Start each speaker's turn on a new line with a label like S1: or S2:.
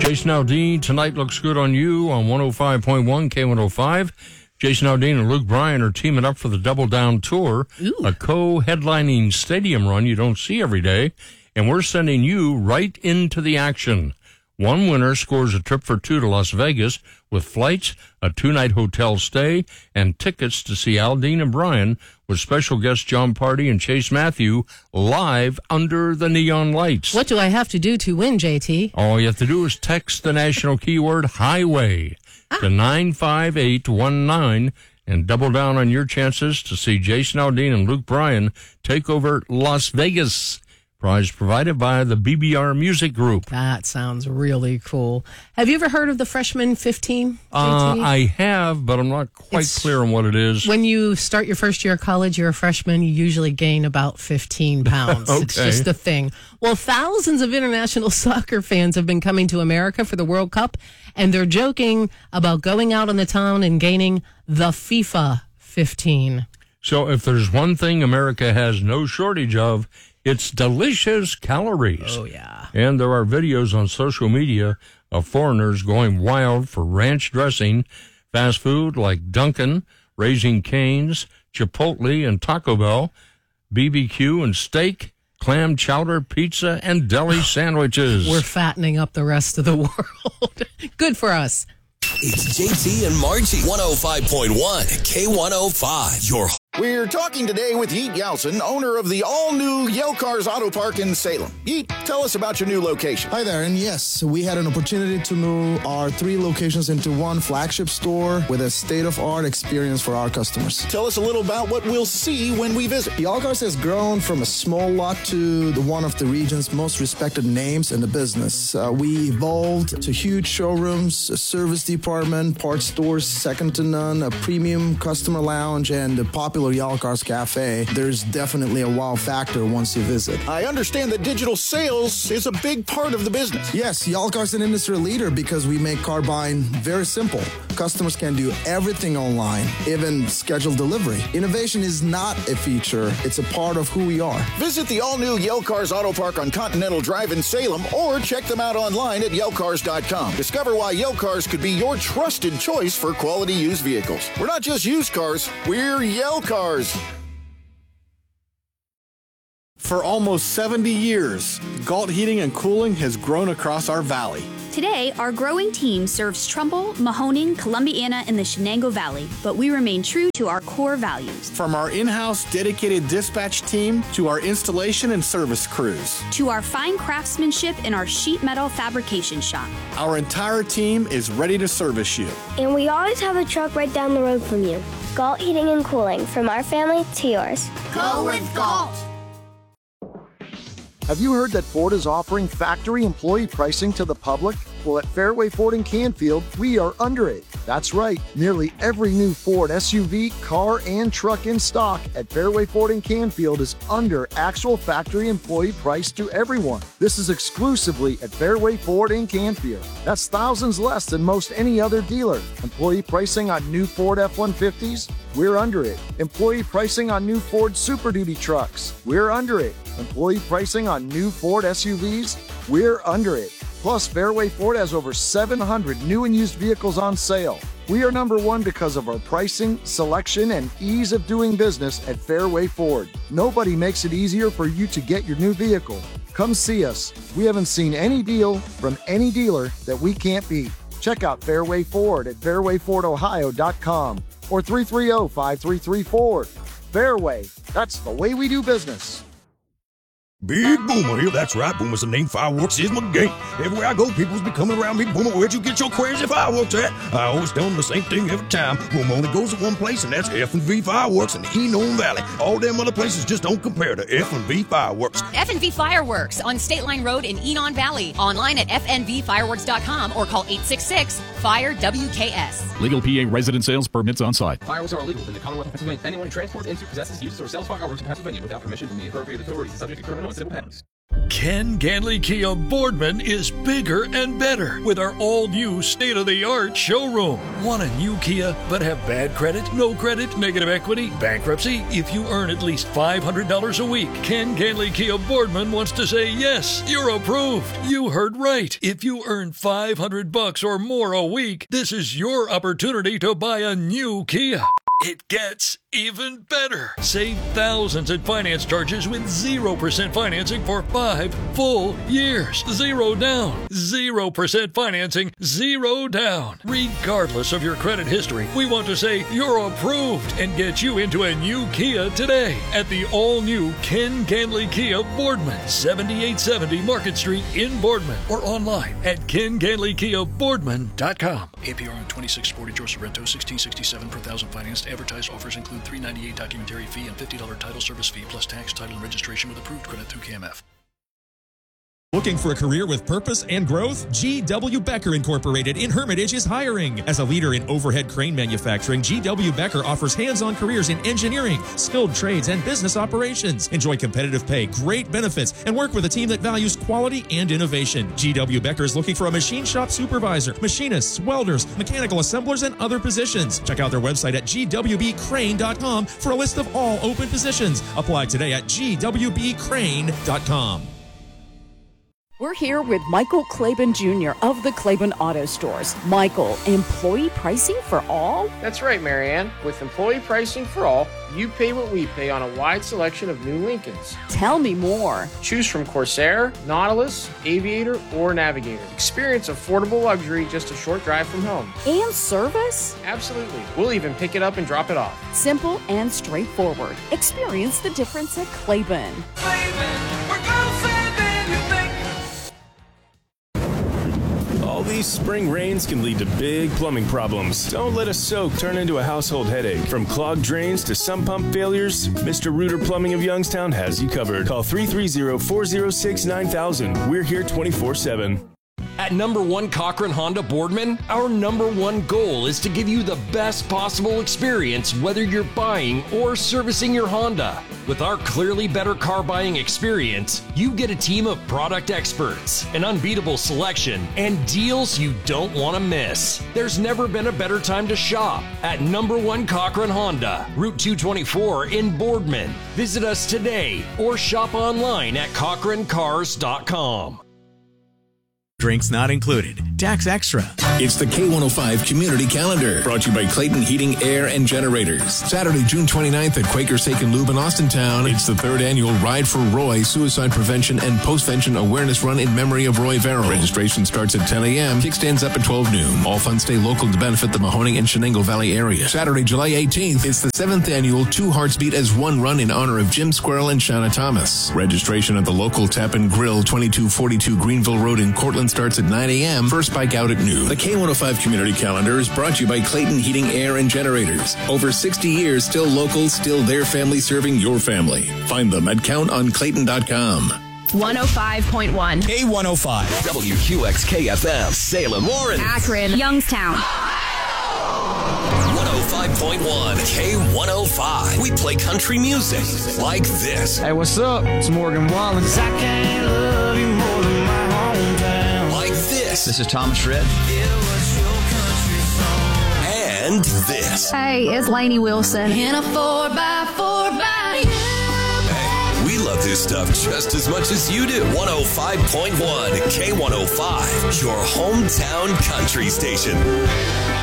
S1: Jason Aldean, Tonight Looks Good on You on 105.1 K105. Jason Aldean and Luke Bryan are teaming up for the Double Down Tour, a co-headlining stadium run you don't see every day, and we're sending you right into the action. One winner scores a trip for two to Las Vegas with flights, a two-night hotel stay, and tickets to see Aldean and Bryan with special guests John Party and Chase Matthew live under the neon lights.
S2: What do I have to do to win, JT?
S1: All you have to do is text the national keyword highway to 95819 and double down on your chances to see Jason Aldean and Luke Bryan take over Las Vegas. Prize provided by the BBR Music Group.
S2: That sounds really cool. Have you ever heard of the Freshman 15? JT?
S1: I have, but I'm not quite clear on what it is.
S2: When you start your first year of college, you're a freshman, you usually gain about 15 pounds.
S1: Okay.
S2: It's just a thing. Well, thousands of international soccer fans have been coming to America for the World Cup, and they're joking about going out on the town and gaining the FIFA 15.
S1: So if there's one thing America has no shortage of, it's delicious calories.
S2: Oh, yeah.
S1: And there are videos on social media of foreigners going wild for ranch dressing, fast food like Dunkin', Raising Cane's, Chipotle, and Taco Bell, BBQ and steak, clam chowder, pizza, and deli sandwiches.
S2: We're fattening up the rest of the world. Good for us.
S3: It's JT and Margie, 105.1 K105.
S4: We're talking today with Yeet Yeltsin, owner of the all-new Yale Cars Auto Park in Salem. Yeet, tell us about your new location.
S5: Hi there, and yes, we had an opportunity to move our 3 locations into one flagship store with a state-of-art experience for our customers.
S4: Tell us a little about what we'll see when we visit.
S5: Yale Cars has grown from a small lot to one of the region's most respected names in the business. We evolved to huge showrooms, a service department, parts stores second to none, a premium customer lounge, and a popular Yale Cars Cafe. There's definitely a wow factor once you visit.
S4: I understand that digital sales is a big part of the business.
S5: Yes, Yale Cars is an industry leader because we make car buying very simple. Customers can do everything online, even schedule delivery. Innovation is not a feature, it's a part of who we are.
S4: Visit the all-new Yale Cars Auto Park on Continental Drive in Salem or check them out online at YaleCars.com. Discover why Yale Cars could be your trusted choice for quality used vehicles. We're not just used cars, we're Yale Cars.
S6: For almost 70 years, Galt Heating and Cooling has grown across our valley.
S7: Today, our growing team serves Trumbull, Mahoning, Columbiana, and the Shenango Valley, but we remain true to our core values.
S6: From our in-house dedicated dispatch team to our installation and service crews.
S7: To our fine craftsmanship in our sheet metal fabrication shop.
S6: Our entire team is ready to service you.
S8: And we always have a truck right down the road from you. Galt Heating and Cooling, from our family to yours.
S9: Go with Galt!
S10: Have you heard that Ford is offering factory employee pricing to the public? Well, at Fairway Ford in Canfield, we are under it. That's right. Nearly every new Ford SUV, car, and truck in stock at Fairway Ford in Canfield is under actual factory employee price to everyone. This is exclusively at Fairway Ford in Canfield. That's thousands less than most any other dealer. Employee pricing on new Ford F-150s? We're under it. Employee pricing on new Ford Super Duty trucks? We're under it. Employee pricing on new Ford SUVs? We're under it. Plus, Fairway Ford has over 700 new and used vehicles on sale. We are number one because of our pricing, selection, and ease of doing business at Fairway Ford. Nobody makes it easier for you to get your new vehicle. Come see us. We haven't seen any deal from any dealer that we can't beat. Check out Fairway Ford at fairwayfordohio.com or 330-5334. Fairway, that's the way we do business.
S11: Big Boomer here, that's right, Boomer, some name fireworks is my game. Everywhere I go, people's be coming around me, Boomer, where'd you get your crazy fireworks at? I always tell them the same thing every time. Boomer only goes to one place, and that's F&V Fireworks in the Enon Valley. All them other places just don't compare to F&V Fireworks.
S12: F&V Fireworks on State Line Road in Enon Valley. Online at fnvfireworks.com or call 866-FIRE-WKS.
S13: Legal PA resident sales permits on site.
S14: Fireworks are illegal in the Commonwealth of Pennsylvania. Anyone who transports into, possesses, uses, or sells fireworks in Pennsylvania without permission from the appropriate authorities is subject to criminal and civil penalties.
S9: Ken Ganley Kia Boardman is bigger and better with our all-new state-of-the-art showroom. Want a new Kia but have bad credit, no credit, negative equity, bankruptcy? If you earn at least $500 a week, Ken Ganley Kia Boardman wants to say yes, you're approved. You heard right. If you earn $500 or more a week, this is your opportunity to buy a new Kia. It gets even better. Save thousands in finance charges with 0% financing for 5 full years. 0 down. 0% financing. 0 down. Regardless of your credit history, we want to say you're approved and get you into a new Kia today at the all-new Ken Ganley Kia Boardman, 7870 Market Street in Boardman, or online at KenGanleyKiaBoardman.com.
S14: APR on 2640 Joseph Rento, 1667 per thousand financed. Advertised offers include $398 documentary fee and $50 title service fee plus tax, title, and registration with approved credit through KMF.
S15: Looking for a career with purpose and growth? G.W. Becker Incorporated in Hermitage is hiring. As a leader in overhead crane manufacturing, G.W. Becker offers hands-on careers in engineering, skilled trades, and business operations. Enjoy competitive pay, great benefits, and work with a team that values quality and innovation. G.W. Becker is looking for a machine shop supervisor, machinists, welders, mechanical assemblers, and other positions. Check out their website at gwbcrane.com for a list of all open positions. Apply today at gwbcrane.com.
S16: We're here with Michael Claiborne Jr. of the Claiborne Auto Stores. Michael, employee pricing for all?
S17: That's right, Marianne. With employee pricing for all, you pay what we pay on a wide selection of new Lincolns.
S16: Tell me more.
S17: Choose from Corsair, Nautilus, Aviator, or Navigator. Experience affordable luxury just a short drive from home.
S16: And service?
S17: Absolutely. We'll even pick it up and drop it off.
S16: Simple and straightforward. Experience the difference at Claiborne.
S18: All these spring rains can lead to big plumbing problems. Don't let a soak turn into a household headache. From clogged drains to sump pump failures, Mr. Reuter Plumbing of Youngstown has you covered. Call 330-406-9000. We're here 24/7.
S19: At number 1 Cochran Honda Boardman, our number 1 goal is to give you the best possible experience whether you're buying or servicing your Honda. With our clearly better car buying experience, you get a team of product experts, an unbeatable selection, and deals you don't want to miss. There's never been a better time to shop at number 1 Cochran Honda, Route 224 in Boardman. Visit us today or shop online at CochranCars.com.
S20: Drinks not included. Tax extra.
S3: It's the K105 Community Calendar, brought to you by Clayton Heating, Air, and Generators. Saturday, June 29th at Quaker Steak and Lube in Austintown. It's the 3rd annual Ride for Roy Suicide Prevention and Postvention Awareness Run in memory of Roy Verrill. Registration starts at 10 a.m. Kickstands up at 12 noon. All funds stay local to benefit the Mahoning and Shenango Valley area. Saturday, July 18th, it's the 7th annual Two Hearts Beat as One Run in honor of Jim Squirrel and Shanna Thomas. Registration at the local Tap and Grill, 2242 Greenville Road in Cortland starts at 9 a.m. First bike out at noon. The K105 Community Calendar is brought to you by Clayton Heating, Air, and Generators. Over 60 years, still local, still their family serving your family. Find them at countonclayton.com.
S21: 105.1
S3: K105. WQXK-FM. Salem, Warren.
S21: Akron, Youngstown.
S3: 105.1 K105. We play country music like this.
S22: Hey, what's up? It's Morgan Wallen. I can't love you more than my hometown.
S3: Like this.
S22: This is Thomas Shred.
S3: And this.
S21: Hey, it's Lainey Wilson. In a 4x4 by you.
S3: Hey, we love this stuff just as much as you do. 105.1 K105, your hometown country station.